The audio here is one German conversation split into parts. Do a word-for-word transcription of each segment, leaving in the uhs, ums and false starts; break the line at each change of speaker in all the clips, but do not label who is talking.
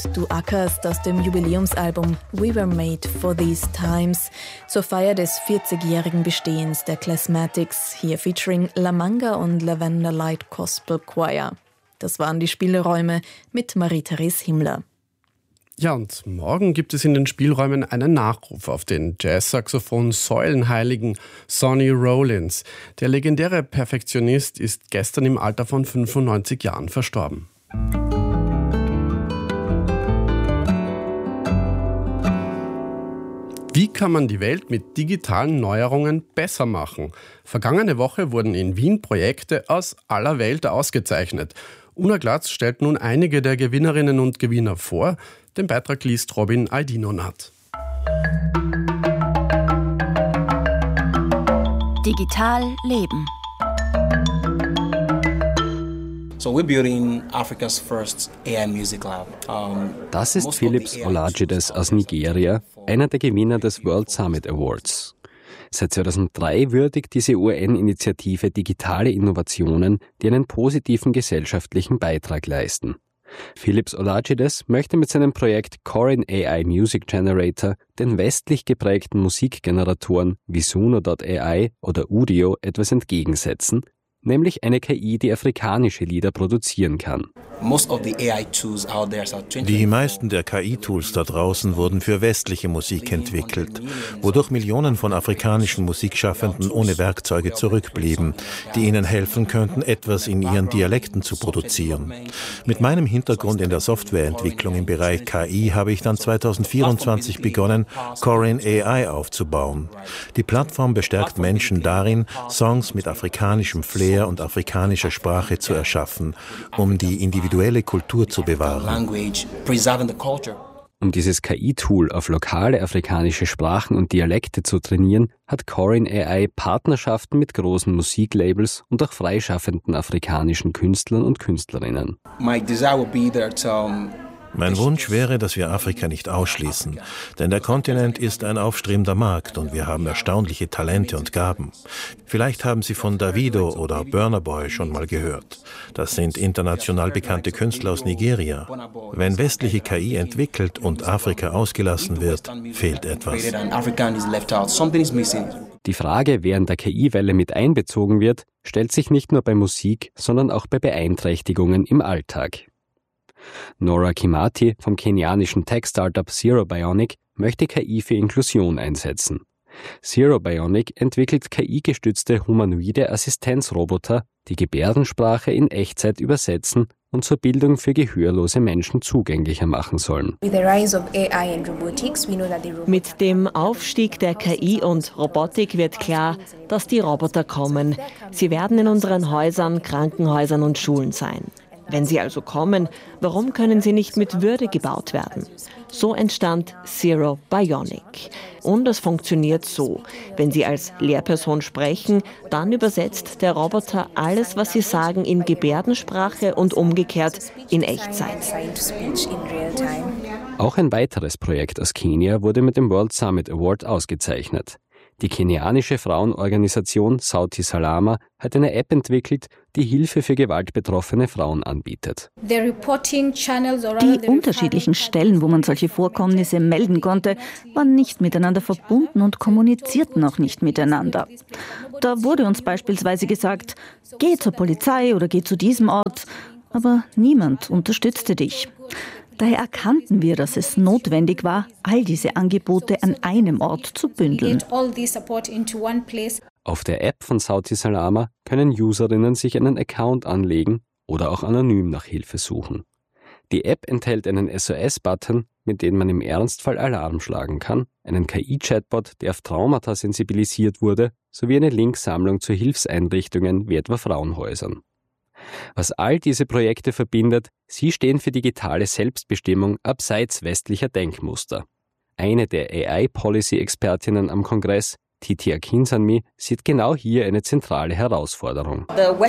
Du ackerst aus dem Jubiläumsalbum We Were Made for These Times zur Feier des vierzigjährigen Bestehens der Classmatics, hier featuring La Manga und Lavender Light Gospel Choir. Das waren die Spielräume mit Marie-Therese Himmler.
Ja, und morgen gibt es in den Spielräumen einen Nachruf auf den Jazz-Saxophon-Säulenheiligen Sonny Rollins. Der legendäre Perfektionist ist gestern im Alter von fünfundneunzig Jahren verstorben. Wie kann man die Welt mit digitalen Neuerungen besser machen? Vergangene Woche wurden in Wien Projekte aus aller Welt ausgezeichnet. Una Glatz stellt nun einige der Gewinnerinnen und Gewinner vor. Den Beitrag liest Robin Aldinonat.
Digital leben.
So we're building Africa's first A I music lab. Um,
das ist Philips Olajides aus Nigeria, einer der Gewinner des World Summit Awards. Seit zweitausenddrei würdigt diese U N-Initiative digitale Innovationen, die einen positiven gesellschaftlichen Beitrag leisten. Philips Olajides möchte mit seinem Projekt Corin A I Music Generator den westlich geprägten Musikgeneratoren wie Suno Punkt A I oder Udio etwas entgegensetzen, nämlich eine K I, die afrikanische Lieder produzieren kann.
Die meisten der K I-Tools da draußen wurden für westliche Musik entwickelt, wodurch Millionen von afrikanischen Musikschaffenden ohne Werkzeuge zurückblieben, die ihnen helfen könnten, etwas in ihren Dialekten zu produzieren. Mit meinem Hintergrund in der Softwareentwicklung im Bereich K I habe ich dann zweitausendvierundzwanzig begonnen, Corin A I aufzubauen. Die Plattform bestärkt Menschen darin, Songs mit afrikanischem Flair und afrikanischer Sprache zu erschaffen, um die individuelle Kultur zu bewahren.
Um dieses K I-Tool auf lokale afrikanische Sprachen und Dialekte zu trainieren, hat Corin A I Partnerschaften mit großen Musiklabels und auch freischaffenden afrikanischen Künstlern und Künstlerinnen.
Mein Wunsch wäre, dass wir Afrika nicht ausschließen, denn der Kontinent ist ein aufstrebender Markt und wir haben erstaunliche Talente und Gaben. Vielleicht haben Sie von Davido oder Burna Boy schon mal gehört. Das sind international bekannte Künstler aus Nigeria. Wenn westliche K I entwickelt und Afrika ausgelassen wird, fehlt etwas.
Die Frage, wer in der K I-Welle mit einbezogen wird, stellt sich nicht nur bei Musik, sondern auch bei Beeinträchtigungen im Alltag. Nora Kimati vom kenianischen Tech-Startup Zero Bionic möchte K I für Inklusion einsetzen. Zero Bionic entwickelt K I-gestützte humanoide Assistenzroboter, die Gebärdensprache in Echtzeit übersetzen und zur Bildung für gehörlose Menschen zugänglicher machen sollen.
Mit dem Aufstieg der K I und Robotik wird klar, dass die Roboter kommen. Sie werden in unseren Häusern, Krankenhäusern und Schulen sein. Wenn sie also kommen, warum können sie nicht mit Würde gebaut werden? So entstand Zero Bionic. Und es funktioniert so. Wenn Sie als Lehrperson sprechen, dann übersetzt der Roboter alles, was Sie sagen, in Gebärdensprache und umgekehrt in Echtzeit.
Auch ein weiteres Projekt aus Kenia wurde mit dem World Summit Award ausgezeichnet. Die kenianische Frauenorganisation Sauti Salama hat eine App entwickelt, die Hilfe für gewaltbetroffene Frauen anbietet.
Die unterschiedlichen Stellen, wo man solche Vorkommnisse melden konnte, waren nicht miteinander verbunden und kommunizierten auch nicht miteinander. Da wurde uns beispielsweise gesagt, geh zur Polizei oder geh zu diesem Ort, aber niemand unterstützte dich. Daher erkannten wir, dass es notwendig war, all diese Angebote an einem Ort zu bündeln.
Auf der App von Sauti Salama können Userinnen sich einen Account anlegen oder auch anonym nach Hilfe suchen. Die App enthält einen S O S-Button, mit dem man im Ernstfall Alarm schlagen kann, einen K I-Chatbot, der auf Traumata sensibilisiert wurde, sowie eine Linksammlung zu Hilfseinrichtungen wie etwa Frauenhäusern. Was all diese Projekte verbindet, sie stehen für digitale Selbstbestimmung abseits westlicher Denkmuster. Eine der A I-Policy-Expertinnen am Kongress, Titi Akinsanmi, sieht genau hier eine zentrale Herausforderung.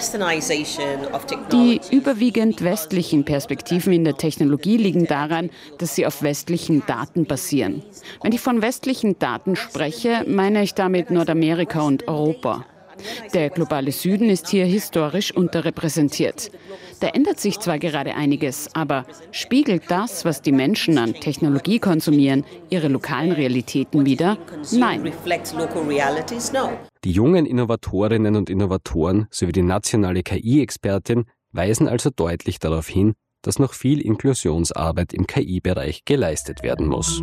Die überwiegend westlichen Perspektiven in der Technologie liegen daran, dass sie auf westlichen Daten basieren. Wenn ich von westlichen Daten spreche, meine ich damit Nordamerika und Europa. Der globale Süden ist hier historisch unterrepräsentiert. Da ändert sich zwar gerade einiges, aber spiegelt das, was die Menschen an Technologie konsumieren, ihre lokalen Realitäten wider? Nein.
Die jungen Innovatorinnen und Innovatoren sowie die nationale K I-Expertin weisen also deutlich darauf hin, dass noch viel Inklusionsarbeit im K I-Bereich geleistet werden muss.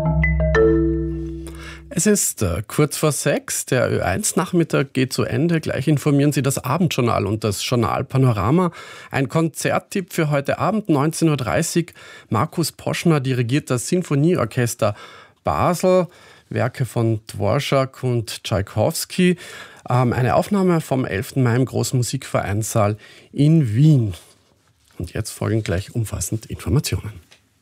Es ist äh, kurz vor sechs, der Ö eins Nachmittag geht zu Ende. Gleich informieren Sie das Abendjournal und das Journal Panorama. Ein Konzerttipp für heute Abend, neunzehn Uhr dreißig. Markus Poschner dirigiert das Sinfonieorchester Basel, Werke von Dvorak und Tschaikowski. Ähm, eine Aufnahme vom elften Mai im Großen Musikvereinssaal in Wien. Und jetzt folgen gleich umfassend Informationen.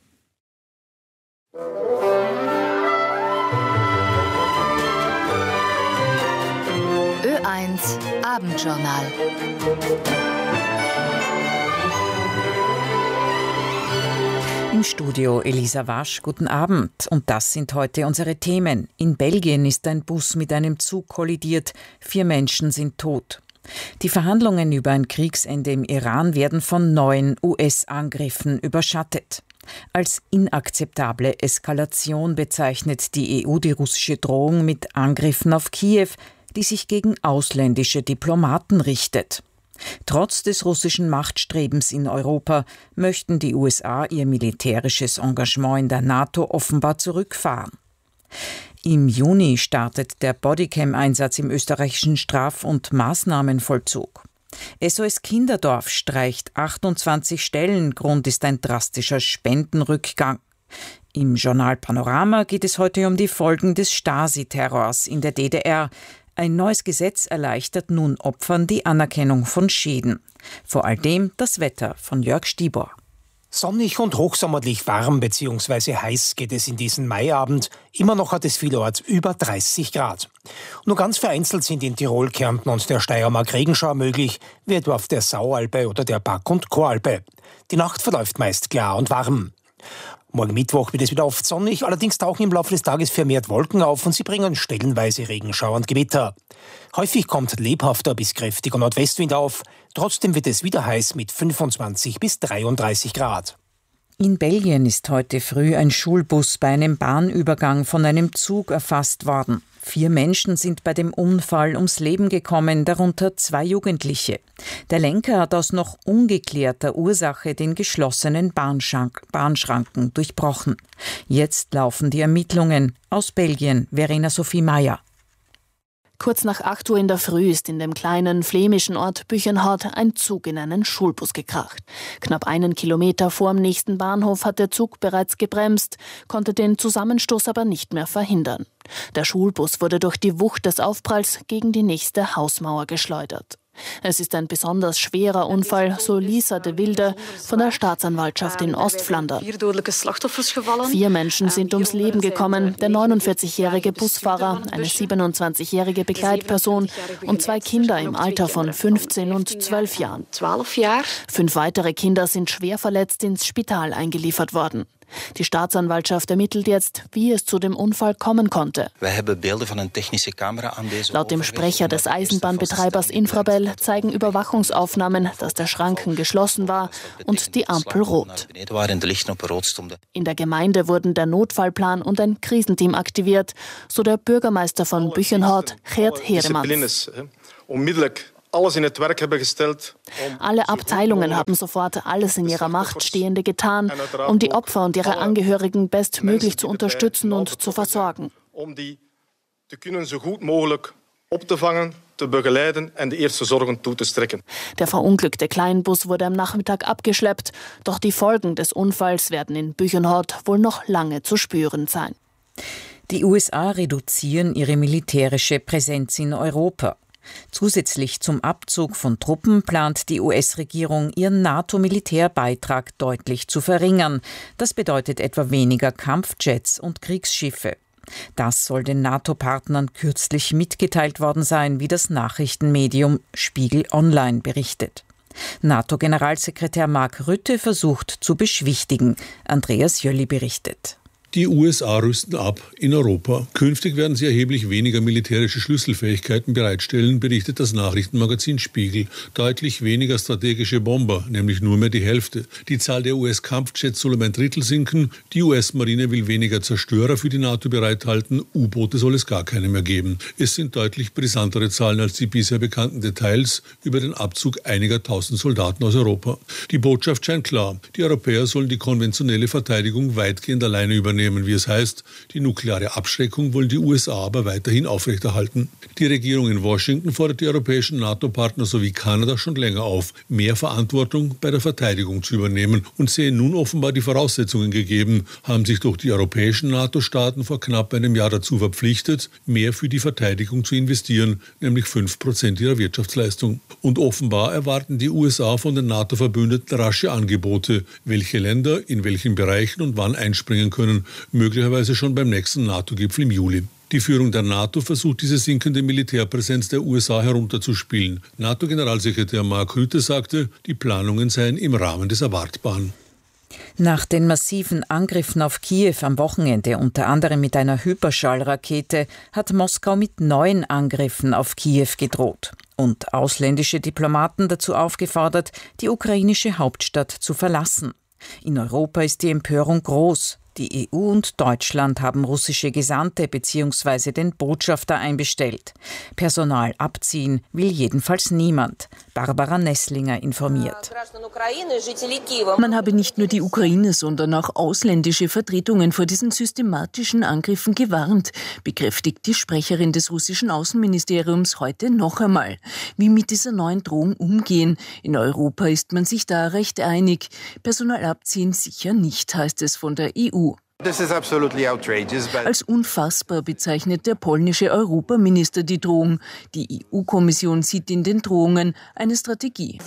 Ö eins Abendjournal.
Im Studio Elisa Wasch, guten Abend. Und das sind heute unsere Themen. In Belgien ist ein Bus mit einem Zug kollidiert. Vier Menschen sind tot. Die Verhandlungen über ein Kriegsende im Iran werden von neuen U S-Angriffen überschattet. Als inakzeptable Eskalation bezeichnet die E U die russische Drohung mit Angriffen auf Kiew, die sich gegen ausländische Diplomaten richtet. Trotz des russischen Machtstrebens in Europa möchten die U S A ihr militärisches Engagement in der NATO offenbar zurückfahren. Im Juni startet der Bodycam-Einsatz im österreichischen Straf- und Maßnahmenvollzug. S O S Kinderdorf streicht achtundzwanzig Stellen, Grund ist ein drastischer Spendenrückgang. Im Journal Panorama geht es heute um die Folgen des Stasi-Terrors in der D D R. Ein neues Gesetz erleichtert nun Opfern die Anerkennung von Schäden. Vor allem das Wetter von Jörg Stibor.
Sonnig und hochsommerlich warm bzw. heiß geht es in diesen Maiabend. Immer noch hat es vielerorts über dreißig Grad. Nur ganz vereinzelt sind in Tirol, Kärnten und der Steiermark Regenschauer möglich, wie etwa auf der Saualpe oder der Back- und Choralpe. Die Nacht verläuft meist klar und warm. Morgen Mittwoch wird es wieder oft sonnig, allerdings tauchen im Laufe des Tages vermehrt Wolken auf und sie bringen stellenweise Regenschauer und Gewitter. Häufig kommt lebhafter bis kräftiger Nordwestwind auf, trotzdem wird es wieder heiß mit fünfundzwanzig bis dreiunddreißig Grad.
In Belgien ist heute früh ein Schulbus bei einem Bahnübergang von einem Zug erfasst worden. Vier Menschen sind bei dem Unfall ums Leben gekommen, darunter zwei Jugendliche. Der Lenker hat aus noch ungeklärter Ursache den geschlossenen Bahnschrank, Bahnschranken durchbrochen. Jetzt laufen die Ermittlungen. Aus Belgien, Verena Sophie Meyer.
Kurz nach acht Uhr in der Früh ist in dem kleinen flämischen Ort Büchenhout ein Zug in einen Schulbus gekracht. Knapp einen Kilometer vor dem nächsten Bahnhof hat der Zug bereits gebremst, konnte den Zusammenstoß aber nicht mehr verhindern. Der Schulbus wurde durch die Wucht des Aufpralls gegen die nächste Hausmauer geschleudert. Es ist ein besonders schwerer Unfall, so Lisa de Wilde von der Staatsanwaltschaft in Ostflandern. Vier Menschen sind ums Leben gekommen, der neunundvierzigjährige Busfahrer, eine siebenundzwanzigjährige Begleitperson und zwei Kinder im Alter von fünfzehn und zwölf Jahren. Fünf weitere Kinder sind schwer verletzt ins Spital eingeliefert worden. Die Staatsanwaltschaft ermittelt jetzt, wie es zu dem Unfall kommen konnte. Laut dem Sprecher des Eisenbahnbetreibers Infrabel zeigen Überwachungsaufnahmen, dass der Schranken geschlossen war und die Ampel rot. In der Gemeinde wurden der Notfallplan und ein Krisenteam aktiviert, so der Bürgermeister von Büchenhout, Geert Heremans.
Alles in het werk hebben gesteld.
Alle Abteilungen haben sofort alles in ihrer Macht Stehende getan, um die Opfer und ihre Angehörigen bestmöglich zu unterstützen und zu versorgen.
Um die te kunnen so gut mogelijk op te vangen, te begeleiden en de eerste zorgen toe te strekken.
Der verunglückte Kleinbus wurde am Nachmittag abgeschleppt, doch die Folgen des Unfalls werden in Büchenhout wohl noch lange zu spüren sein.
Die U S A reduzieren ihre militärische Präsenz in Europa. Zusätzlich zum Abzug von Truppen plant die U S-Regierung, ihren NATO-Militärbeitrag deutlich zu verringern. Das bedeutet etwa weniger Kampfjets und Kriegsschiffe. Das soll den NATO-Partnern kürzlich mitgeteilt worden sein, wie das Nachrichtenmedium Spiegel Online berichtet. NATO-Generalsekretär Mark Rutte versucht zu beschwichtigen. Andreas Jölli berichtet.
Die U S A rüsten ab in Europa. Künftig werden sie erheblich weniger militärische Schlüsselfähigkeiten bereitstellen, berichtet das Nachrichtenmagazin Spiegel. Deutlich weniger strategische Bomber, nämlich nur mehr die Hälfte. Die Zahl der U S-Kampfjets soll um ein Drittel sinken. Die U S-Marine will weniger Zerstörer für die NATO bereithalten. U-Boote soll es gar keine mehr geben. Es sind deutlich brisantere Zahlen als die bisher bekannten Details über den Abzug einiger tausend Soldaten aus Europa. Die Botschaft scheint klar. Die Europäer sollen die konventionelle Verteidigung weitgehend alleine übernehmen. Wie es heißt, die nukleare Abschreckung wollen die U S A aber weiterhin aufrechterhalten. Die Regierung in Washington fordert die europäischen NATO-Partner sowie Kanada schon länger auf, mehr Verantwortung bei der Verteidigung zu übernehmen und sehen nun offenbar die Voraussetzungen gegeben, haben sich durch die europäischen NATO-Staaten vor knapp einem Jahr dazu verpflichtet, mehr für die Verteidigung zu investieren, nämlich fünf Prozent ihrer Wirtschaftsleistung. Und offenbar erwarten die U S A von den NATO-Verbündeten rasche Angebote, welche Länder in welchen Bereichen und wann einspringen können, möglicherweise schon beim nächsten NATO-Gipfel im Juli. Die Führung der NATO versucht, diese sinkende Militärpräsenz der U S A herunterzuspielen. NATO-Generalsekretär Mark Rutte sagte, die Planungen seien im Rahmen des Erwartbaren.
Nach den massiven Angriffen auf Kiew am Wochenende, unter anderem mit einer Hyperschallrakete, hat Moskau mit neuen Angriffen auf Kiew gedroht und ausländische Diplomaten dazu aufgefordert, die ukrainische Hauptstadt zu verlassen. In Europa ist die Empörung groß. Die E U und Deutschland haben russische Gesandte bzw. den Botschafter einbestellt. Personal abziehen will jedenfalls niemand. Barbara Nesslinger informiert.
Man habe nicht nur die Ukraine, sondern auch ausländische Vertretungen vor diesen systematischen Angriffen gewarnt, bekräftigt die Sprecherin des russischen Außenministeriums heute noch einmal. Wie mit dieser neuen Drohung umgehen? In Europa ist man sich da recht einig. Personal abziehen sicher nicht, heißt es von der E U. Als unfassbar bezeichnet der polnische Europaminister die Drohung. Die E U-Kommission sieht in den Drohungen eine Strategie.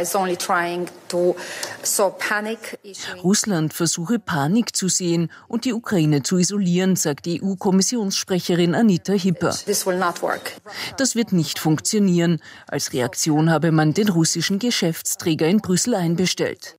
Russland versuche Panik zu sehen und die Ukraine zu isolieren, sagt E U-Kommissionssprecherin Anita Hipper. Das wird nicht funktionieren. Als Reaktion habe man den russischen Geschäftsträger in Brüssel einbestellt.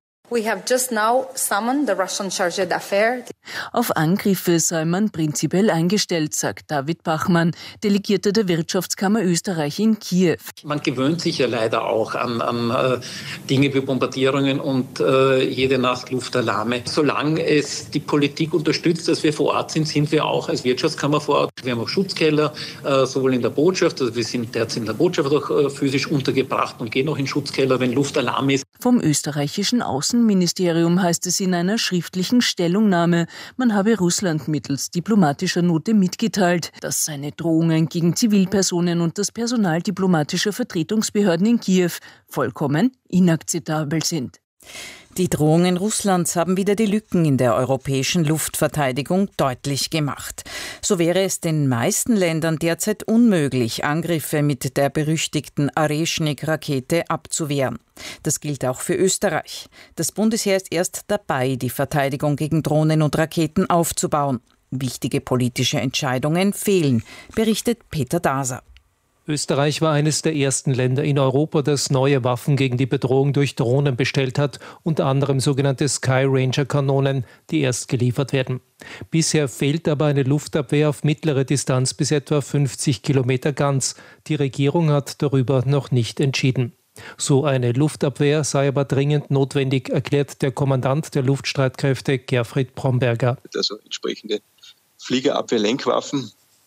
Auf Angriffe sei man prinzipiell eingestellt, sagt David Bachmann, Delegierter der Wirtschaftskammer Österreich in Kiew.
Man gewöhnt sich ja leider auch an, an äh, Dinge wie Bombardierungen und äh, jede Nacht Luftalarme. Solange es die Politik unterstützt, dass wir vor Ort sind, sind wir auch als Wirtschaftskammer vor Ort. Wir haben auch Schutzkeller, äh, sowohl in der Botschaft, also wir sind derzeit in der Botschaft auch äh, physisch untergebracht und gehen auch in Schutzkeller, wenn Luftalarm ist.
Vom österreichischen Außenministerium heißt es in einer schriftlichen Stellungnahme, man habe Russland mittels diplomatischer Note mitgeteilt, dass seine Drohungen gegen Zivilpersonen und das Personal diplomatischer Vertretungsbehörden in Kiew vollkommen inakzeptabel sind.
Die Drohungen Russlands haben wieder die Lücken in der europäischen Luftverteidigung deutlich gemacht. So wäre es den meisten Ländern derzeit unmöglich, Angriffe mit der berüchtigten Areschnik-Rakete abzuwehren. Das gilt auch für Österreich. Das Bundesheer ist erst dabei, die Verteidigung gegen Drohnen und Raketen aufzubauen. Wichtige politische Entscheidungen fehlen, berichtet Peter Daser.
Österreich war eines der ersten Länder in Europa, das neue Waffen gegen die Bedrohung durch Drohnen bestellt hat, unter anderem sogenannte Sky Ranger-Kanonen, die erst geliefert werden. Bisher fehlt aber eine Luftabwehr auf mittlere Distanz bis etwa fünfzig Kilometer ganz. Die Regierung hat darüber noch nicht entschieden. So eine Luftabwehr sei aber dringend notwendig, erklärt der Kommandant der Luftstreitkräfte Gerfried Bromberger.
Also entsprechende Fliegerabwehr-Lenkwaffen.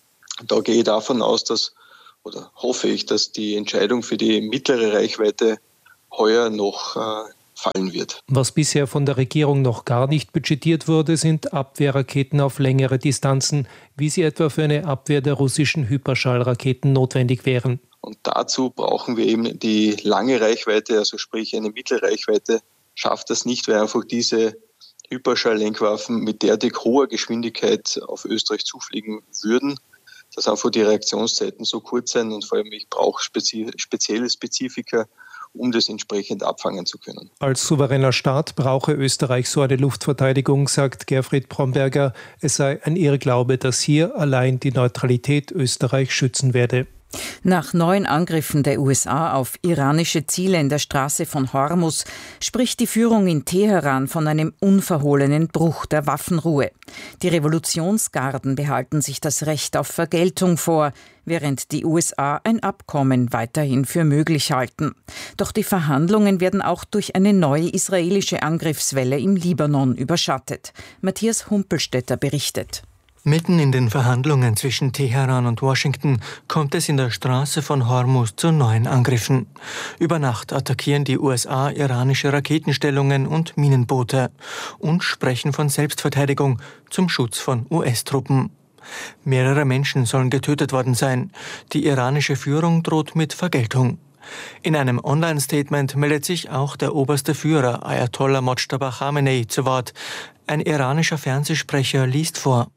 Da gehe ich davon aus, dass oder hoffe ich, dass die Entscheidung für die mittlere Reichweite heuer noch äh, fallen wird.
Was bisher von der Regierung noch gar nicht budgetiert wurde, sind Abwehrraketen auf längere Distanzen, wie sie etwa für eine Abwehr der russischen Hyperschallraketen notwendig wären.
Und dazu brauchen wir eben die lange Reichweite, also sprich eine Mittelreichweite, schafft das nicht, weil einfach diese Hyperschalllenkwaffen mit derartig hoher Geschwindigkeit auf Österreich zufliegen würden, dass einfach die Reaktionszeiten so kurz sind und vor allem ich brauche spezi- spezielle Spezifika, um das entsprechend abfangen zu können.
Als souveräner Staat brauche Österreich so eine Luftverteidigung, sagt Gerfried Bromberger. Es sei ein Irrglaube, dass hier allein die Neutralität Österreich schützen werde.
Nach neuen Angriffen der U S A auf iranische Ziele in der Straße von Hormuz spricht die Führung in Teheran von einem unverhohlenen Bruch der Waffenruhe. Die Revolutionsgarden behalten sich das Recht auf Vergeltung vor, während die U S A ein Abkommen weiterhin für möglich halten. Doch die Verhandlungen werden auch durch eine neue israelische Angriffswelle im Libanon überschattet. Matthias Humpelstädter berichtet.
Mitten in den Verhandlungen zwischen Teheran und Washington kommt es in der Straße von Hormuz zu neuen Angriffen. Über Nacht attackieren die U S A iranische Raketenstellungen und Minenboote und sprechen von Selbstverteidigung zum Schutz von U S-Truppen. Mehrere Menschen sollen getötet worden sein. Die iranische Führung droht mit Vergeltung. In einem Online-Statement meldet sich auch der oberste Führer Ayatollah Mojtaba Khamenei zu Wort. Ein iranischer Fernsehsprecher liest vor.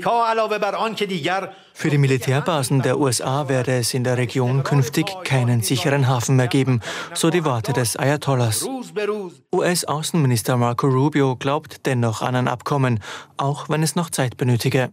Für die Militärbasen der U S A werde es in der Region künftig keinen sicheren Hafen mehr geben, so die Worte des Ayatollahs. U S-Außenminister Marco Rubio glaubt dennoch an ein Abkommen, auch wenn es noch Zeit benötige.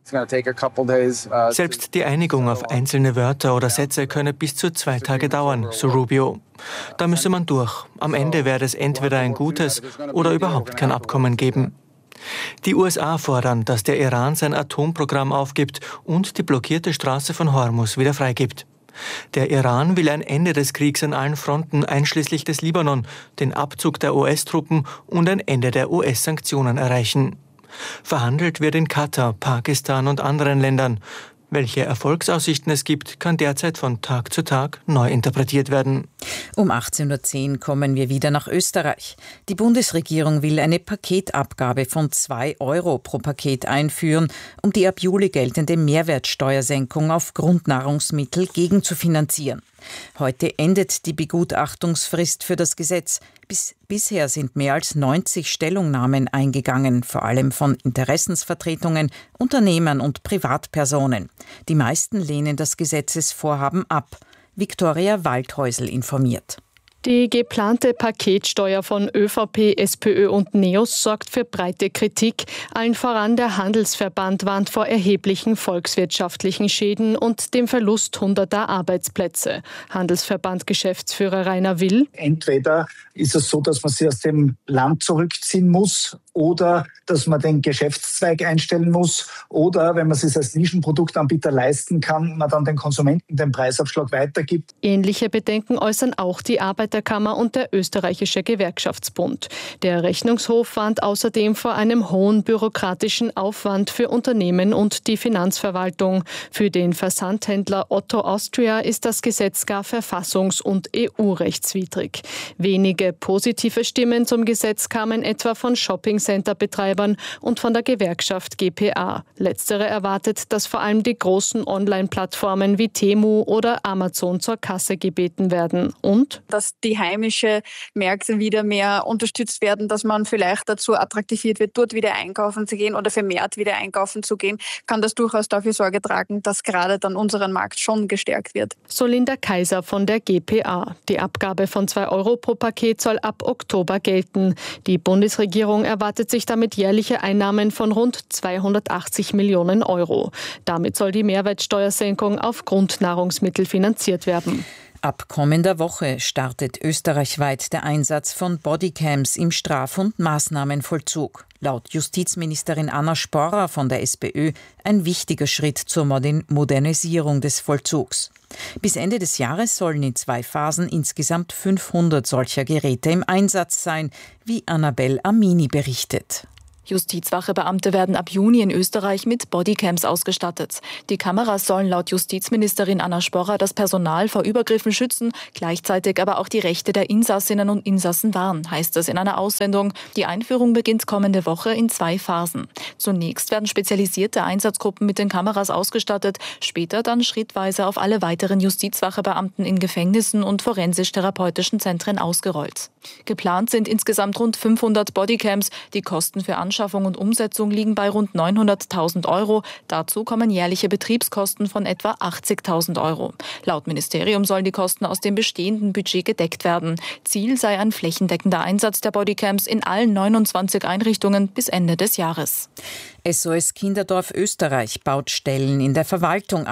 Selbst die Einigung auf einzelne Wörter oder Sätze könne bis zu zwei Tage dauern, so Rubio. Da müsse man durch. Am Ende werde es entweder ein gutes oder überhaupt kein Abkommen geben. Die U S A fordern, dass der Iran sein Atomprogramm aufgibt und die blockierte Straße von Hormuz wieder freigibt. Der Iran will ein Ende des Kriegs an allen Fronten, einschließlich des Libanon, den Abzug der U S-Truppen und ein Ende der U S-Sanktionen erreichen. Verhandelt wird in Katar, Pakistan und anderen Ländern. Welche Erfolgsaussichten es gibt, kann derzeit von Tag zu Tag neu interpretiert werden.
Um achtzehn Uhr zehn kommen wir wieder nach Österreich. Die Bundesregierung will eine Paketabgabe von zwei Euro pro Paket einführen, um die ab Juli geltende Mehrwertsteuersenkung auf Grundnahrungsmittel gegenzufinanzieren. Heute endet die Begutachtungsfrist für das Gesetz. Bis, bisher sind mehr als neunzig Stellungnahmen eingegangen, vor allem von Interessensvertretungen, Unternehmern und Privatpersonen. Die meisten lehnen das Gesetzesvorhaben ab. Viktoria Waldhäusl informiert.
Die geplante Paketsteuer von ÖVP, SPÖ und NEOS sorgt für breite Kritik. Allen voran der Handelsverband warnt vor erheblichen volkswirtschaftlichen Schäden und dem Verlust hunderter Arbeitsplätze. Handelsverband-Geschäftsführer Rainer Will.
Entweder ist es so, dass man sich aus dem Land zurückziehen muss oder dass man den Geschäftszweig einstellen muss oder, wenn man es sich als Nischenproduktanbieter leisten kann, man dann den Konsumenten den Preisabschlag weitergibt.
Ähnliche Bedenken äußern auch die Arbeiterkammer und der österreichische Gewerkschaftsbund. Der Rechnungshof warnt außerdem vor einem hohen bürokratischen Aufwand für Unternehmen und die Finanzverwaltung. Für den Versandhändler Otto Austria ist das Gesetz gar verfassungs- und E U-rechtswidrig. Wenige positive Stimmen zum Gesetz kamen etwa von Shopping-Center-Betreibern und von der Gewerkschaft G P A. Letztere erwartet, dass vor allem die großen Online-Plattformen wie Temu oder Amazon zur Kasse gebeten werden. Und
dass die heimischen Märkte wieder mehr unterstützt werden, dass man vielleicht dazu attraktiviert wird, dort wieder einkaufen zu gehen oder vermehrt wieder einkaufen zu gehen, kann das durchaus dafür Sorge tragen, dass gerade dann unseren Markt schon gestärkt wird.
So Linda Kaiser von der G P A. Die Abgabe von zwei Euro pro Paket soll ab Oktober gelten. Die Bundesregierung erwartet sich damit jährliche Einnahmen von rund zweihundertachtzig Millionen Euro. Damit soll die Mehrwertsteuersenkung auf Grundnahrungsmittel finanziert werden.
Ab kommender Woche startet österreichweit der Einsatz von Bodycams im Straf- und Maßnahmenvollzug. Laut Justizministerin Anna Sporrer von der SPÖ ein wichtiger Schritt zur Modernisierung des Vollzugs. Bis Ende des Jahres sollen in zwei Phasen insgesamt fünfhundert solcher Geräte im Einsatz sein, wie Annabel Amini berichtet.
Justizwachebeamte werden ab Juni in Österreich mit Bodycams ausgestattet. Die Kameras sollen laut Justizministerin Anna Sporrer das Personal vor Übergriffen schützen, gleichzeitig aber auch die Rechte der Insassinnen und Insassen wahren, heißt es in einer Aussendung. Die Einführung beginnt kommende Woche in zwei Phasen. Zunächst werden spezialisierte Einsatzgruppen mit den Kameras ausgestattet, später dann schrittweise auf alle weiteren Justizwachebeamten in Gefängnissen und forensisch-therapeutischen Zentren ausgerollt. Geplant sind insgesamt rund fünfhundert Bodycams. Die Kosten für Anschaffung und Umsetzung liegen bei rund neunhunderttausend Euro. Dazu kommen jährliche Betriebskosten von etwa achtzigtausend Euro. Laut Ministerium sollen die Kosten aus dem bestehenden Budget gedeckt werden. Ziel sei ein flächendeckender Einsatz der Bodycams in allen neunundzwanzig Einrichtungen bis Ende des Jahres.
S O S Kinderdorf Österreich baut Stellen in der Verwaltung ab.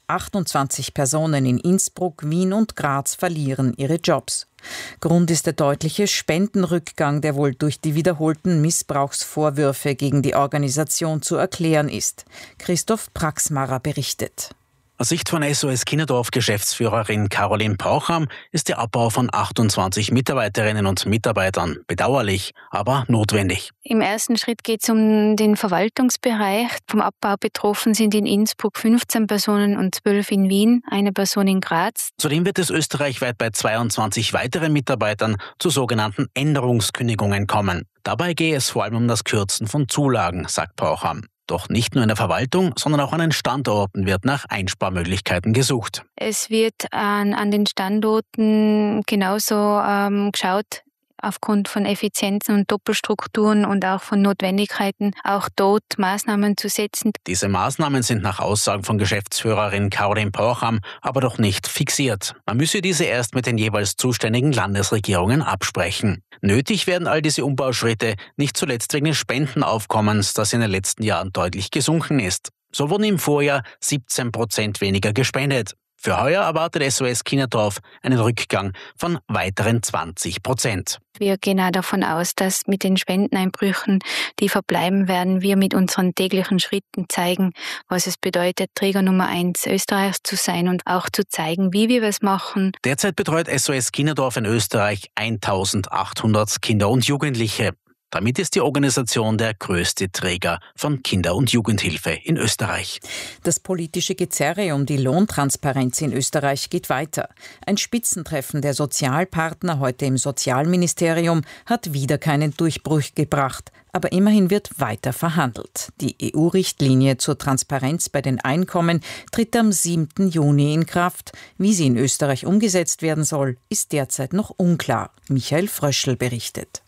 achtundzwanzig Personen in Innsbruck, Wien und Graz verlieren ihre Jobs. Grund ist der deutliche Spendenrückgang, der wohl durch die wiederholten Missbrauchsvorwürfe gegen die Organisation zu erklären ist. Christoph Praxmarer berichtet.
Aus Sicht von S O S Kinderdorf-Geschäftsführerin Caroline Paucham ist der Abbau von achtundzwanzig Mitarbeiterinnen und Mitarbeitern bedauerlich, aber notwendig.
Im ersten Schritt geht es um den Verwaltungsbereich. Vom Abbau betroffen sind in Innsbruck fünfzehn Personen und zwölf in Wien, eine Person in Graz.
Zudem wird es österreichweit bei zweiundzwanzig weiteren Mitarbeitern zu sogenannten Änderungskündigungen kommen. Dabei gehe es vor allem um das Kürzen von Zulagen, sagt Paucham. Doch nicht nur in der Verwaltung, sondern auch an den Standorten wird nach Einsparmöglichkeiten gesucht.
Es wird an, an den Standorten genauso ähm, geschaut, aufgrund von Effizienzen und Doppelstrukturen und auch von Notwendigkeiten, auch dort Maßnahmen zu setzen.
Diese Maßnahmen sind nach Aussagen von Geschäftsführerin Caroline Paucham aber noch nicht fixiert. Man müsse diese erst mit den jeweils zuständigen Landesregierungen absprechen. Nötig werden all diese Umbauschritte, nicht zuletzt wegen des Spendenaufkommens, das in den letzten Jahren deutlich gesunken ist. So wurden im Vorjahr siebzehn Prozent weniger gespendet. Für heuer erwartet S O S Kinderdorf einen Rückgang von weiteren zwanzig Prozent.
Wir gehen auch davon aus, dass mit den Spendeneinbrüchen, die verbleiben werden, wir mit unseren täglichen Schritten zeigen, was es bedeutet, Träger Nummer eins Österreichs zu sein und auch zu zeigen, wie wir es machen.
Derzeit betreut S O S Kinderdorf in Österreich eintausendachthundert Kinder und Jugendliche. Damit ist die Organisation der größte Träger von Kinder- und Jugendhilfe in Österreich.
Das politische Gezerre um die Lohntransparenz in Österreich geht weiter. Ein Spitzentreffen der Sozialpartner heute im Sozialministerium hat wieder keinen Durchbruch gebracht. Aber immerhin wird weiter verhandelt. Die E U-Richtlinie zur Transparenz bei den Einkommen tritt am siebten Juni in Kraft. Wie sie in Österreich umgesetzt werden soll, ist derzeit noch unklar. Michael Fröschl berichtet.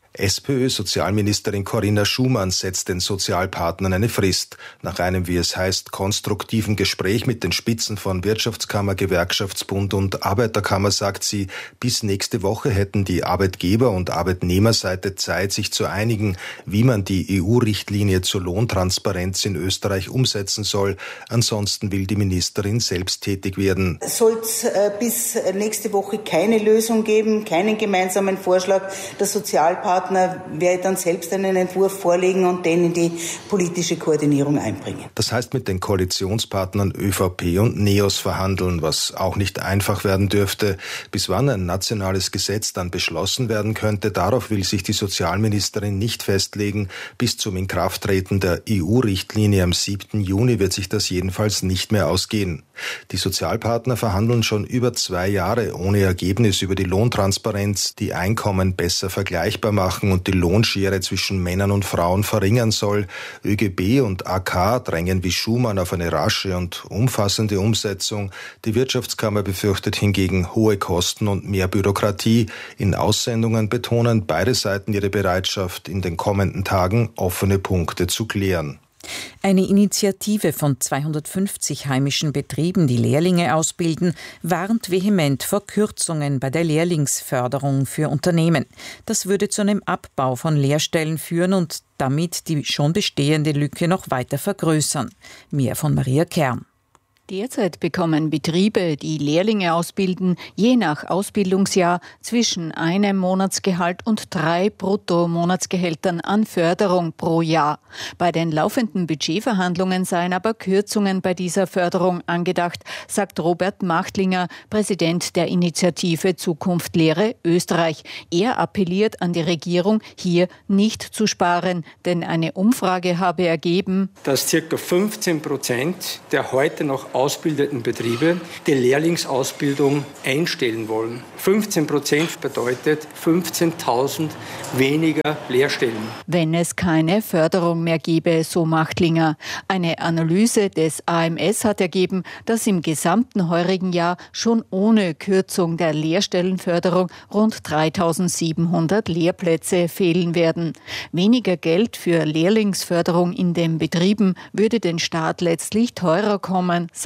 SPÖ-Sozialministerin Corinna Schumann setzt den Sozialpartnern eine Frist. Nach einem, wie es heißt, konstruktiven Gespräch mit den Spitzen von Wirtschaftskammer, Gewerkschaftsbund und Arbeiterkammer sagt sie, bis nächste Woche hätten die Arbeitgeber- und Arbeitnehmerseite Zeit, sich zu einigen, wie man die E U-Richtlinie zur Lohntransparenz in Österreich umsetzen soll. Ansonsten will die Ministerin selbst tätig werden.
Soll es äh, bis nächste Woche keine Lösung geben, keinen gemeinsamen Vorschlag der Sozialpartner, werde dann selbst einen Entwurf vorlegen und den in die politische Koordinierung einbringen.
Das heißt, mit den Koalitionspartnern ÖVP und NEOS verhandeln, was auch nicht einfach werden dürfte. Bis wann ein nationales Gesetz dann beschlossen werden könnte, darauf will sich die Sozialministerin nicht festlegen. Bis zum Inkrafttreten der E U-Richtlinie am siebten Juni wird sich das jedenfalls nicht mehr ausgehen. Die Sozialpartner verhandeln schon über zwei Jahre ohne Ergebnis über die Lohntransparenz, die Einkommen besser vergleichbar machen und die Lohnschere zwischen Männern und Frauen verringern soll. ÖGB und A K drängen wie Schumann auf eine rasche und umfassende Umsetzung. Die Wirtschaftskammer befürchtet hingegen hohe Kosten und mehr Bürokratie. In Aussendungen betonen beide Seiten ihre Bereitschaft, in den kommenden Tagen offene Punkte zu klären.
Eine Initiative von zweihundertfünfzig heimischen Betrieben, die Lehrlinge ausbilden, warnt vehement vor Kürzungen bei der Lehrlingsförderung für Unternehmen. Das würde zu einem Abbau von Lehrstellen führen und damit die schon bestehende Lücke noch weiter vergrößern. Mehr von Maria Kern.
Derzeit bekommen Betriebe, die Lehrlinge ausbilden, je nach Ausbildungsjahr zwischen einem Monatsgehalt und drei Bruttomonatsgehältern an Förderung pro Jahr. Bei den laufenden Budgetverhandlungen seien aber Kürzungen bei dieser Förderung angedacht, sagt Robert Machtlinger, Präsident der Initiative Zukunft Lehre Österreich. Er appelliert an die Regierung, hier nicht zu sparen, denn eine Umfrage habe ergeben,
dass ca. fünfzehn Prozent der heute noch ausgebildeten Betriebe die Lehrlingsausbildung einstellen wollen. fünfzehn Prozent bedeutet fünfzehntausend weniger Lehrstellen.
Wenn es keine Förderung mehr gäbe, so Machtlinger. Eine Analyse des A M S hat ergeben, dass im gesamten heurigen Jahr schon ohne Kürzung der Lehrstellenförderung rund dreitausendsiebenhundert Lehrplätze fehlen werden. Weniger Geld für Lehrlingsförderung in den Betrieben würde den Staat letztlich teurer kommen, sagt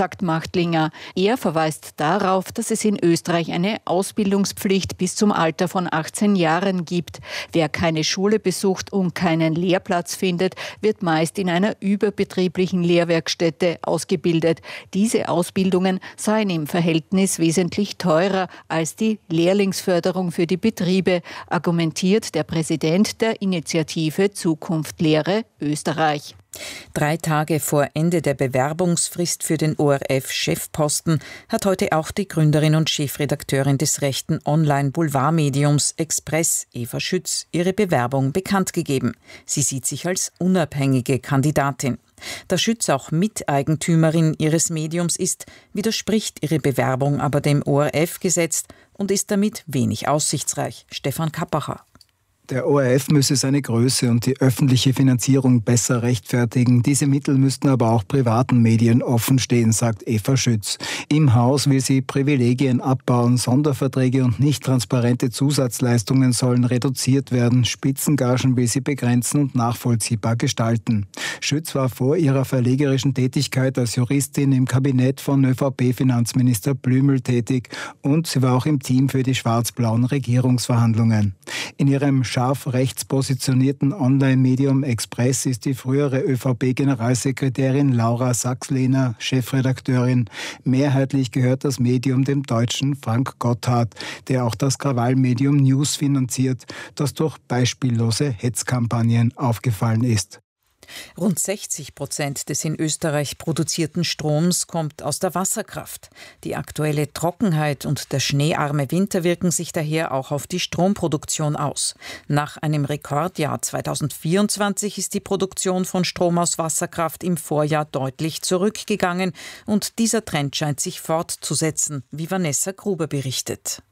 sagt Machtlinger. Er verweist darauf, dass es in Österreich eine Ausbildungspflicht bis zum Alter von achtzehn Jahren gibt. Wer keine Schule besucht und keinen Lehrplatz findet, wird meist in einer überbetrieblichen Lehrwerkstätte ausgebildet. Diese Ausbildungen seien im Verhältnis wesentlich teurer als die Lehrlingsförderung für die Betriebe, argumentiert der Präsident der Initiative Zukunft Lehre Österreich.
Drei Tage vor Ende der Bewerbungsfrist für den O R F-Chefposten hat heute auch die Gründerin und Chefredakteurin des rechten Online-Boulevardmediums Express, Eva Schütz, ihre Bewerbung bekannt gegeben. Sie sieht sich als unabhängige Kandidatin. Da Schütz auch Miteigentümerin ihres Mediums ist, widerspricht ihre Bewerbung aber dem O R F-Gesetz und ist damit wenig aussichtsreich. Stefan Kappacher.
Der O R F müsse seine Größe und die öffentliche Finanzierung besser rechtfertigen. Diese Mittel müssten aber auch privaten Medien offen stehen, sagt Eva Schütz. Im Haus will sie Privilegien abbauen, Sonderverträge und nicht transparente Zusatzleistungen sollen reduziert werden. Spitzengagen will sie begrenzen und nachvollziehbar gestalten. Schütz war vor ihrer verlegerischen Tätigkeit als Juristin im Kabinett von ÖVP-Finanzminister Blümel tätig und sie war auch im Team für die schwarz-blauen Regierungsverhandlungen. In ihrem scharf rechts positionierten Online-Medium Express ist die frühere ÖVP-Generalsekretärin Laura Sachs-Lehner Chefredakteurin. Mehrheitlich gehört das Medium dem Deutschen Frank Gotthard, der auch das Krawallmedium News finanziert, das durch beispiellose Hetzkampagnen aufgefallen ist.
Rund sechzig Prozent des in Österreich produzierten Stroms kommt aus der Wasserkraft. Die aktuelle Trockenheit und der schneearme Winter wirken sich daher auch auf die Stromproduktion aus. Nach einem Rekordjahr zweitausendvierundzwanzig ist die Produktion von Strom aus Wasserkraft im Vorjahr deutlich zurückgegangen und dieser Trend scheint sich fortzusetzen, wie Vanessa Gruber berichtet.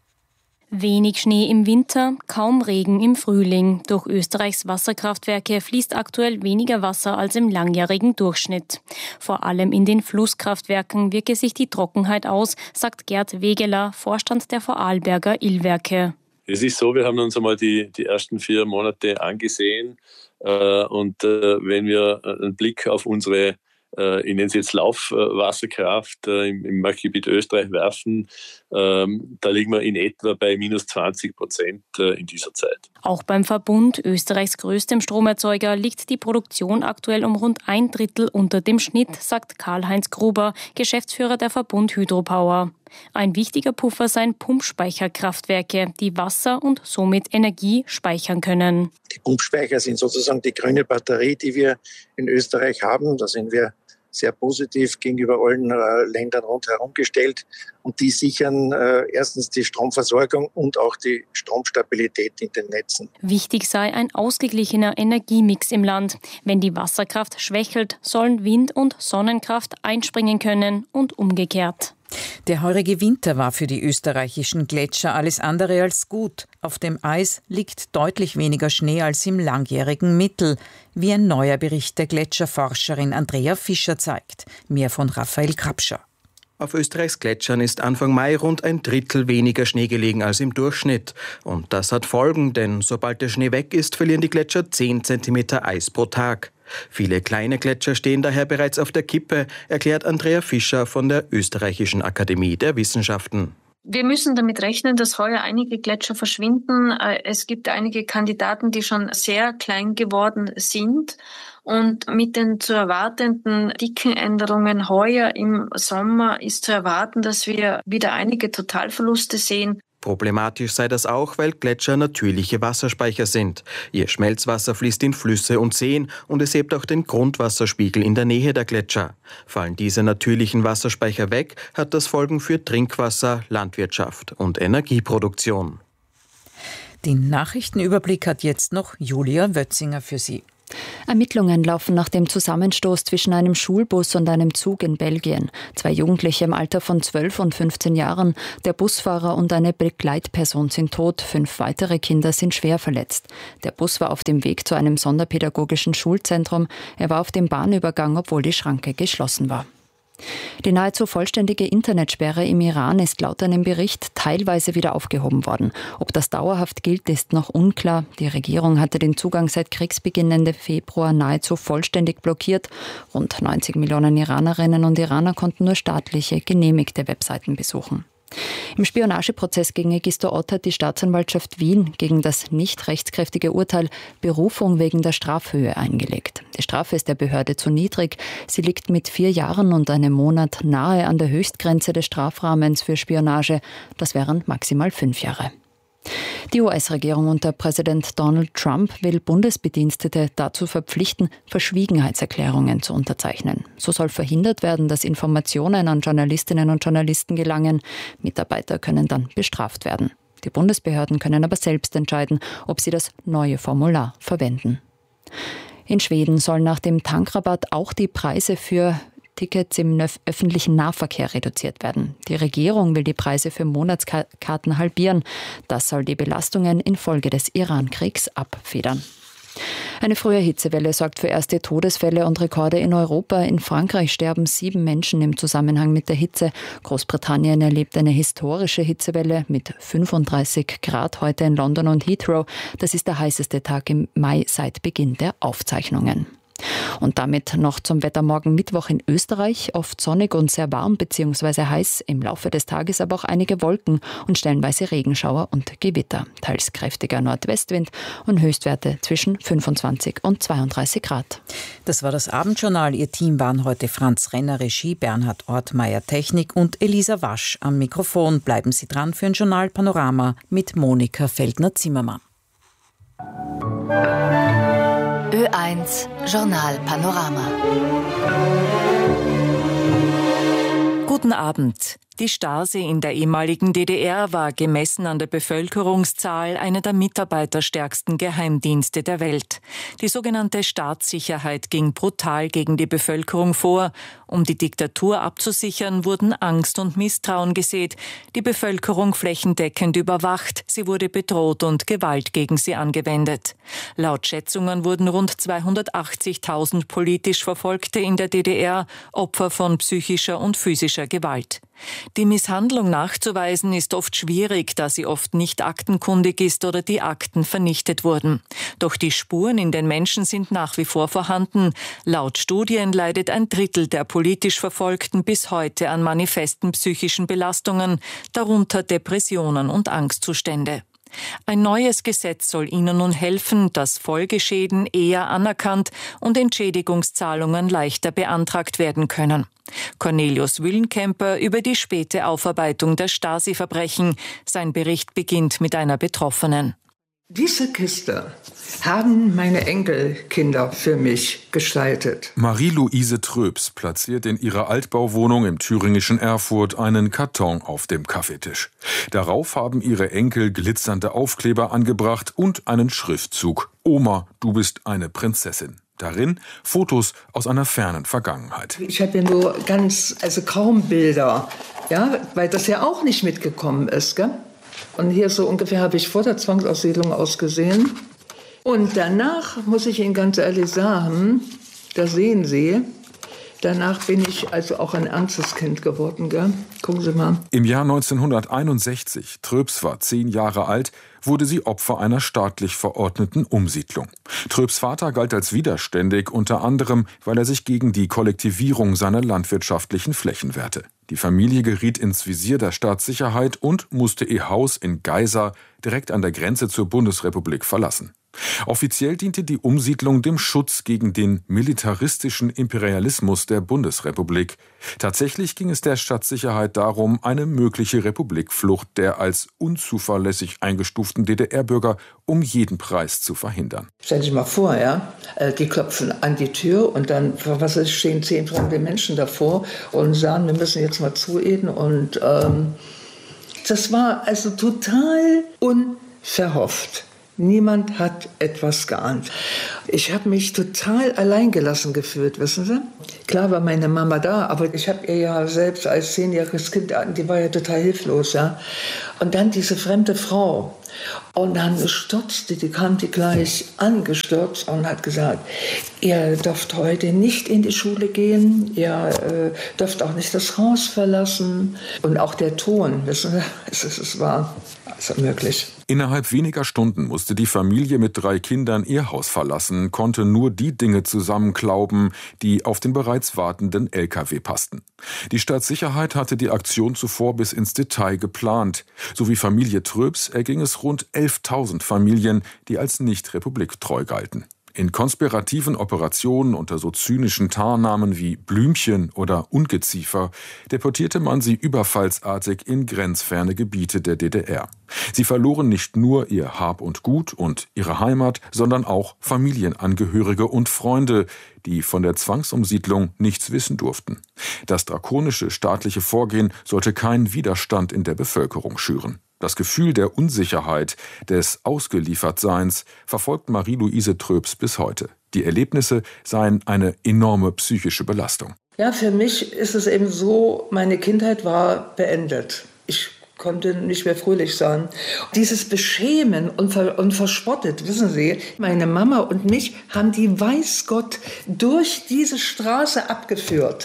Wenig Schnee im Winter, kaum Regen im Frühling. Durch Österreichs Wasserkraftwerke fließt aktuell weniger Wasser als im langjährigen Durchschnitt. Vor allem in den Flusskraftwerken wirke sich die Trockenheit aus, sagt Gerd Wegeler, Vorstand der Vorarlberger Illwerke.
Es ist so, wir haben uns einmal die, die ersten vier Monate angesehen äh, und äh, wenn wir einen Blick auf unsere ich nenne es jetzt Laufwasserkraft im, im Marktgebiet Österreich werfen, ähm, da liegen wir in etwa bei minus zwanzig Prozent in dieser Zeit.
Auch beim Verbund, Österreichs größtem Stromerzeuger, liegt die Produktion aktuell um rund ein Drittel unter dem Schnitt, sagt Karl-Heinz Gruber, Geschäftsführer der Verbund Hydropower. Ein wichtiger Puffer seien Pumpspeicherkraftwerke, die Wasser und somit Energie speichern können.
Die Pumpspeicher sind sozusagen die grüne Batterie, die wir in Österreich haben. Da sind wir sehr positiv gegenüber allen äh, Ländern rundherum gestellt. Und die sichern äh, erstens die Stromversorgung und auch die Stromstabilität in den Netzen.
Wichtig sei ein ausgeglichener Energiemix im Land. Wenn die Wasserkraft schwächelt, sollen Wind- und Sonnenkraft einspringen können und umgekehrt.
Der heurige Winter war für die österreichischen Gletscher alles andere als gut. Auf dem Eis liegt deutlich weniger Schnee als im langjährigen Mittel, wie ein neuer Bericht der Gletscherforscherin Andrea Fischer zeigt. Mehr von Raphael Krapscher.
Auf Österreichs Gletschern ist Anfang Mai rund ein Drittel weniger Schnee gelegen als im Durchschnitt. Und das hat Folgen, denn sobald der Schnee weg ist, verlieren die Gletscher zehn Zentimeter Eis pro Tag. Viele kleine Gletscher stehen daher bereits auf der Kippe, erklärt Andrea Fischer von der Österreichischen Akademie der Wissenschaften.
Wir müssen damit rechnen, dass heuer einige Gletscher verschwinden. Es gibt einige Kandidaten, die schon sehr klein geworden sind. Und mit den zu erwartenden dicken Änderungen heuer im Sommer ist zu erwarten, dass wir wieder einige Totalverluste sehen.
Problematisch sei das auch, weil Gletscher natürliche Wasserspeicher sind. Ihr Schmelzwasser fließt in Flüsse und Seen und es hebt auch den Grundwasserspiegel in der Nähe der Gletscher. Fallen diese natürlichen Wasserspeicher weg, hat das Folgen für Trinkwasser, Landwirtschaft und Energieproduktion.
Den Nachrichtenüberblick hat jetzt noch Julia Wötzinger für Sie.
Ermittlungen laufen nach dem Zusammenstoß zwischen einem Schulbus und einem Zug in Belgien. Zwei Jugendliche im Alter von zwölf und fünfzehn Jahren, der Busfahrer und eine Begleitperson sind tot, fünf weitere Kinder sind schwer verletzt. Der Bus war auf dem Weg zu einem sonderpädagogischen Schulzentrum. Er war auf dem Bahnübergang, obwohl die Schranke geschlossen war.
Die nahezu vollständige Internetsperre im Iran ist laut einem Bericht teilweise wieder aufgehoben worden. Ob das dauerhaft gilt, ist noch unklar. Die Regierung hatte den Zugang seit Kriegsbeginn Ende Februar nahezu vollständig blockiert. Rund neunzig Millionen Iranerinnen und Iraner konnten nur staatliche, genehmigte Webseiten besuchen. Im Spionageprozess gegen Egisto Ott hat die Staatsanwaltschaft Wien gegen das nicht rechtskräftige Urteil Berufung wegen der Strafhöhe eingelegt. Die Strafe ist der Behörde zu niedrig. Sie liegt mit vier Jahren und einem Monat nahe an der Höchstgrenze des Strafrahmens für Spionage. Das wären maximal fünf Jahre. Die U S-Regierung unter Präsident Donald Trump will Bundesbedienstete dazu verpflichten, Verschwiegenheitserklärungen zu unterzeichnen. So soll verhindert werden, dass Informationen an Journalistinnen und Journalisten gelangen. Mitarbeiter können dann bestraft werden. Die Bundesbehörden können aber selbst entscheiden, ob sie das neue Formular verwenden. In Schweden sollen nach dem Tankrabatt auch die Preise für Tickets im öffentlichen Nahverkehr reduziert werden. Die Regierung will die Preise für Monatskarten halbieren. Das soll die Belastungen infolge des Iran-Kriegs abfedern. Eine frühe Hitzewelle sorgt für erste Todesfälle und Rekorde in Europa. In Frankreich sterben sieben Menschen im Zusammenhang mit der Hitze. Großbritannien erlebt eine historische Hitzewelle mit fünfunddreißig Grad heute in London und Heathrow. Das ist der heißeste Tag im Mai seit Beginn der Aufzeichnungen. Und damit noch zum Wetter morgen Mittwoch in Österreich. Oft sonnig und sehr warm bzw. heiß. Im Laufe des Tages aber auch einige Wolken und stellenweise Regenschauer und Gewitter. Teils kräftiger Nordwestwind und Höchstwerte zwischen fünfundzwanzig und zweiunddreißig Grad.
Das war das Abendjournal. Ihr Team waren heute Franz Renner Regie, Bernhard Ortmeier Technik und Elisa Wasch am Mikrofon. Bleiben Sie dran für ein Journal Panorama mit Monika Feldner-Zimmermann.
Ö eins Journal Panorama.
Guten Abend. Die Stasi in der ehemaligen D D R war gemessen an der Bevölkerungszahl einer der mitarbeiterstärksten Geheimdienste der Welt. Die sogenannte Staatssicherheit ging brutal gegen die Bevölkerung vor. Um die Diktatur abzusichern, wurden Angst und Misstrauen gesät, die Bevölkerung flächendeckend überwacht, sie wurde bedroht und Gewalt gegen sie angewendet. Laut Schätzungen wurden rund zweihundertachtzigtausend politisch Verfolgte in der D D R Opfer von psychischer und physischer Gewalt. Die Misshandlung nachzuweisen ist oft schwierig, da sie oft nicht aktenkundig ist oder die Akten vernichtet wurden. Doch die Spuren in den Menschen sind nach wie vor vorhanden. Laut Studien leidet ein Drittel der politisch Verfolgten bis heute an manifesten psychischen Belastungen, darunter Depressionen und Angstzustände. Ein neues Gesetz soll ihnen nun helfen, dass Folgeschäden eher anerkannt und Entschädigungszahlungen leichter beantragt werden können. Cornelius Wüllenkemper über die späte Aufarbeitung der Stasi-Verbrechen. Sein Bericht beginnt mit einer Betroffenen.
Diese Kiste haben meine Enkelkinder für mich gestaltet.
Marie-Louise Tröps platziert in ihrer Altbauwohnung im thüringischen Erfurt einen Karton auf dem Kaffeetisch. Darauf haben ihre Enkel glitzernde Aufkleber angebracht und einen Schriftzug: Oma, du bist eine Prinzessin. Darin Fotos aus einer fernen Vergangenheit.
Ich habe ja nur ganz, also kaum Bilder, ja, weil das ja auch nicht mitgekommen ist, gell? Und hier so ungefähr habe ich vor der Zwangsaussiedlung ausgesehen. Und danach, muss ich Ihnen ganz ehrlich sagen, da sehen Sie, danach bin ich also auch ein ernstes Kind geworden. Gell? Gucken Sie mal.
Im Jahr neunzehnhunderteinundsechzig, Tröps war zehn Jahre alt, wurde sie Opfer einer staatlich verordneten Umsiedlung. Tröps Vater galt als widerständig, unter anderem, weil er sich gegen die Kollektivierung seiner landwirtschaftlichen Flächen wehrte. Die Familie geriet ins Visier der Staatssicherheit und musste ihr Haus in Geisa direkt an der Grenze zur Bundesrepublik verlassen. Offiziell diente die Umsiedlung dem Schutz gegen den militaristischen Imperialismus der Bundesrepublik. Tatsächlich ging es der Staatssicherheit darum, eine mögliche Republikflucht der als unzuverlässig eingestuften D D R-Bürger um jeden Preis zu verhindern.
Stellen Sie sich mal vor, ja, die klopfen an die Tür und dann, was ist, stehen zehn fremde Menschen davor und sagen, wir müssen jetzt mal zureden. Und ähm, das war also total unverhofft. Niemand hat etwas geahnt. Ich habe mich total alleingelassen gefühlt, wissen Sie? Klar war meine Mama da, aber ich habe ihr ja selbst als zehnjähriges Kind, die war ja total hilflos, ja. Und dann diese fremde Frau, Und dann stürzte die, kam die gleich angestürzt und hat gesagt, ihr dürft heute nicht in die Schule gehen, ihr äh, dürft auch nicht das Haus verlassen. Und auch der Ton, wissen Sie, es, es war also möglich.
Innerhalb weniger Stunden musste die Familie mit drei Kindern ihr Haus verlassen, konnte nur die Dinge zusammenklauben, die auf den bereits wartenden L K W passten. Die Staatssicherheit hatte die Aktion zuvor bis ins Detail geplant. So wie Familie Tröps erging es rund elftausend Familien, die als nicht republiktreu galten. In konspirativen Operationen unter so zynischen Tarnnamen wie Blümchen oder Ungeziefer deportierte man sie überfallsartig in grenzferne Gebiete der D D R. Sie verloren nicht nur ihr Hab und Gut und ihre Heimat, sondern auch Familienangehörige und Freunde, die von der Zwangsumsiedlung nichts wissen durften. Das drakonische staatliche Vorgehen sollte keinen Widerstand in der Bevölkerung schüren. Das Gefühl der Unsicherheit, des Ausgeliefertseins verfolgt Marie-Louise Tröps bis heute. Die Erlebnisse seien eine enorme psychische Belastung.
Ja, für mich ist es eben so, meine Kindheit war beendet. Ich konnte nicht mehr fröhlich sein. Dieses Beschämen und, ver- und verspottet, wissen Sie, meine Mama und mich haben die, weiß Gott, durch diese Straße abgeführt.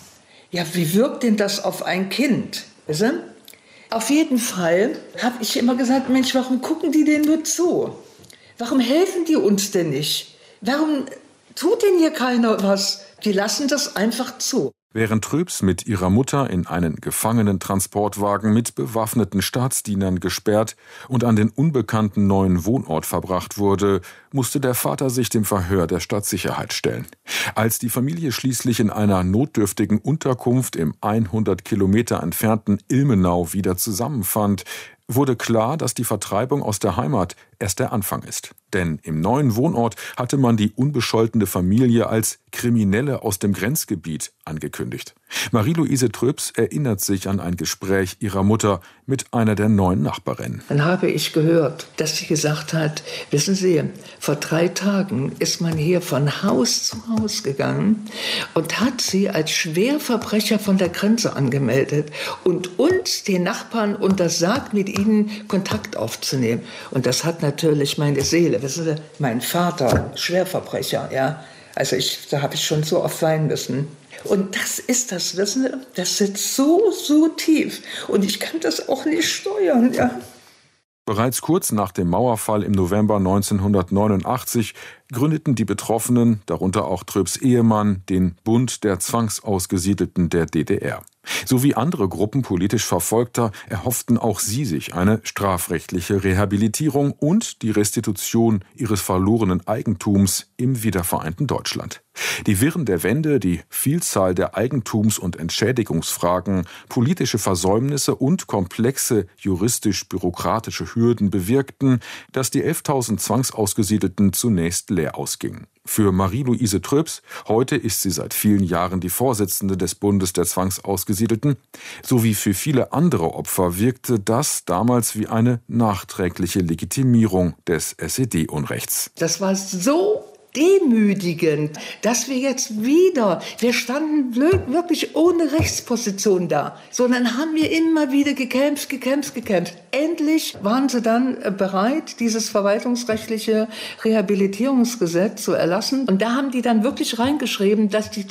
Ja, wie wirkt denn das auf ein Kind? Wissen Sie? Auf jeden Fall habe ich immer gesagt, Mensch, warum gucken die denn nur zu? Warum helfen die uns denn nicht? Warum tut denn hier keiner was? Die lassen das einfach zu.
Während Tröps mit ihrer Mutter in einen Gefangenentransportwagen mit bewaffneten Staatsdienern gesperrt und an den unbekannten neuen Wohnort verbracht wurde, musste der Vater sich dem Verhör der Staatssicherheit stellen. Als die Familie schließlich in einer notdürftigen Unterkunft im hundert Kilometer entfernten Ilmenau wieder zusammenfand, wurde klar, dass die Vertreibung aus der Heimat erst der Anfang ist. Denn im neuen Wohnort hatte man die unbescholtene Familie als Kriminelle aus dem Grenzgebiet angekündigt. Marie-Louise Tröps erinnert sich an ein Gespräch ihrer Mutter mit einer der neuen Nachbarinnen.
Dann habe ich gehört, dass sie gesagt hat, wissen Sie, vor drei Tagen ist man hier von Haus zu Haus gegangen und hat sie als Schwerverbrecher von der Grenze angemeldet und uns, den Nachbarn, untersagt, mit ihnen Kontakt aufzunehmen. Und das hat natürlich meine Seele, wissen Sie, mein Vater, Schwerverbrecher, ja. Also ich, da habe ich schon so oft weinen müssen. Und das ist das, wissen Sie, das sitzt so, so tief. Und ich kann das auch nicht steuern, ja.
Bereits kurz nach dem Mauerfall im November neunzehnhundertneunundachtzig gründeten die Betroffenen, darunter auch Tröps Ehemann, den Bund der Zwangsausgesiedelten der D D R. Sowie andere Gruppen politisch Verfolgter erhofften auch sie sich eine strafrechtliche Rehabilitierung und die Restitution ihres verlorenen Eigentums im wiedervereinten Deutschland. Die Wirren der Wende, die Vielzahl der Eigentums- und Entschädigungsfragen, politische Versäumnisse und komplexe juristisch-bürokratische Hürden bewirkten, dass die elftausend Zwangsausgesiedelten zunächst leer ausgingen. Für Marie-Louise Tröps, heute ist sie seit vielen Jahren die Vorsitzende des Bundes der Zwangsausgesiedelten, sowie für viele andere Opfer wirkte das damals wie eine nachträgliche Legitimierung des S E D-Unrechts.
Das war so demütigend, dass wir jetzt wieder, wir standen wirklich ohne Rechtsposition da, sondern haben wir immer wieder gekämpft, gekämpft, gekämpft. Endlich waren sie dann bereit, dieses verwaltungsrechtliche Rehabilitierungsgesetz zu erlassen. Und da haben die dann wirklich reingeschrieben, dass die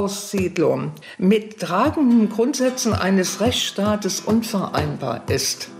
Zwangsaussiedlung mit tragenden Grundsätzen eines Rechtsstaates unvereinbar ist.